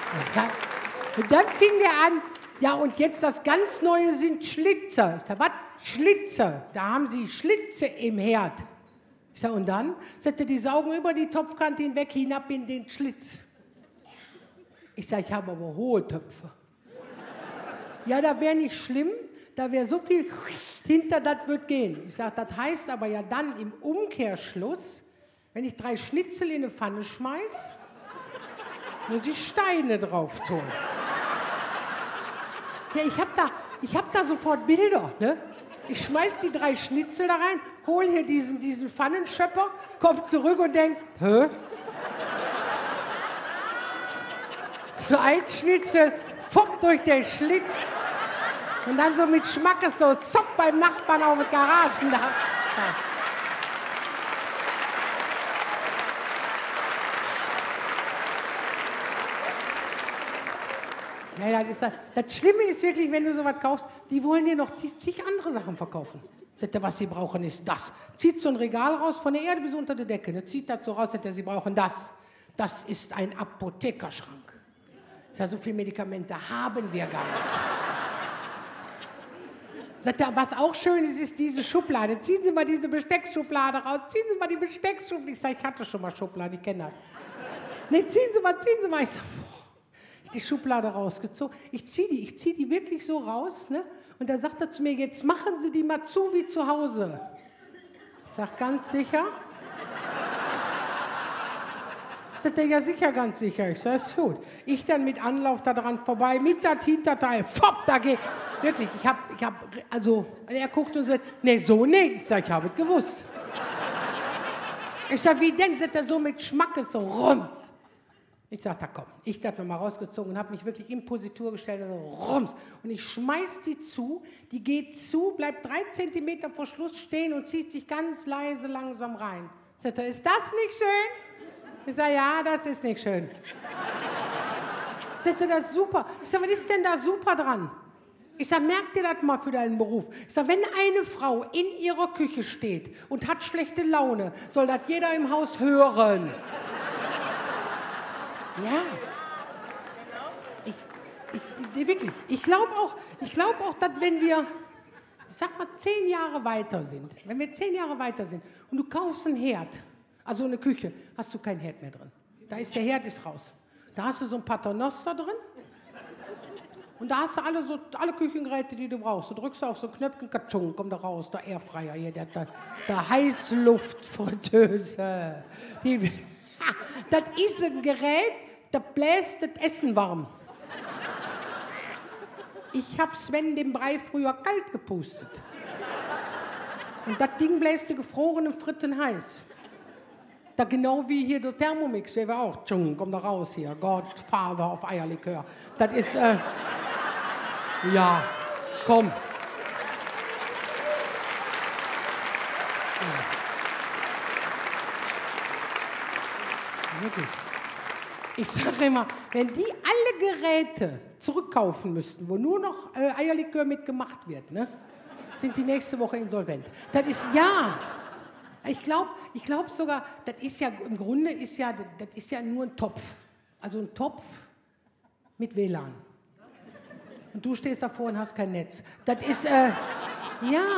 Ja. Und dann fing der an, ja, und jetzt das ganz Neue sind Schlitzer. Ich sag, was? Schlitzer. Da haben sie Schlitze im Herd. Ich sag, und dann? Sagt er, die saugen über die Topfkante hinweg, hinab in den Schlitz. Ich sag, ich habe aber hohe Töpfe. Ja, da wäre nicht schlimm, da wäre so viel hinter, das wird gehen. Ich sag, das heißt aber ja dann im Umkehrschluss, wenn ich 3 Schnitzel in eine Pfanne schmeiß, muss ich Steine drauf tun. Ja, ich hab da sofort Bilder, ne? Ich schmeiß die 3 Schnitzel da rein, hol hier diesen Pfannenschöpper, komm zurück und denk, hä? So ein Schnitzel, fopp durch den Schlitz und dann so mit Schmackes so zock beim Nachbarn auf dem Garagendach. Ja. Ja, das Schlimme ist wirklich, wenn du sowas kaufst, die wollen dir noch zig andere Sachen verkaufen. Sagt er, was sie brauchen, ist das. Zieht so ein Regal raus, von der Erde bis unter der Decke. Ne? Zieht das so raus, sagt er, sie brauchen das. Das ist ein Apothekerschrank. Sagt er, so viele Medikamente haben wir gar nicht. Sagt er, was auch schön ist, ist diese Schublade. Ziehen Sie mal diese Besteckschublade raus. Ziehen Sie mal die Besteckschublade. Ich sage, ich hatte schon mal Schubladen, ich kenne das. Nee, ziehen Sie mal. Ich sage, die Schublade rausgezogen. Ich zieh die wirklich so raus, ne? Und da sagt er zu mir, jetzt machen Sie die mal zu wie zu Hause. Ich sag, ganz sicher? Sagt er, ja sicher, ganz sicher. Ich sag, ist gut. Ich dann mit Anlauf da dran vorbei, mit das Hinterteil, fopp, da geht. Wirklich, also, er guckt und sagt, nee, so nicht. Ich sag, ich habe es gewusst. Ich sag, wie denn? Sagt er, so mit Schmackes, so rums. Ich sag, da komm, ich hab nochmal rausgezogen und habe mich wirklich in Positur gestellt und so, rums. Und ich schmeiß die zu, die geht zu, bleibt 3 Zentimeter vor Schluss stehen und zieht sich ganz leise langsam rein. Sagt er, ist das nicht schön? Ich sag, ja, das ist nicht schön. Sagt er, das ist super. Ich sag, was ist denn da super dran? Ich sag, merk dir das mal für deinen Beruf. Ich sag, wenn eine Frau in ihrer Küche steht und hat schlechte Laune, soll das jeder im Haus hören. Ja, wirklich. Ich glaube auch, dass wenn wir, ich sag mal, 10 Jahre weiter sind, und du kaufst einen Herd, also eine Küche, hast du keinen Herd mehr drin. Da ist der Herd ist raus. Da hast du so ein Paternoster drin und da hast du alle Küchengeräte, die du brauchst. Du drückst auf so ein Knöpfchen, katschung, kommt da raus, der Airfryer hier, der Heißluftfritteuse. Das ist ein Gerät, das bläst das Essen warm. Ich hab Sven den Brei früher kalt gepustet. Und das Ding bläst die gefrorenen Fritten heiß. Da genau wie hier der Thermomix, der war auch, kommt da raus hier, Godfather auf Eierlikör. Das ist, ja, komm. Ja. Wirklich. Ich sage immer, wenn die alle Geräte zurückkaufen müssten, wo nur noch Eierlikör mitgemacht wird, ne, sind die nächste Woche insolvent. Das ist, ja, ich glaub sogar, das ist ja, im Grunde das ist ja nur ein Topf. Also ein Topf mit WLAN. Und du stehst davor und hast kein Netz. Das ist, ja.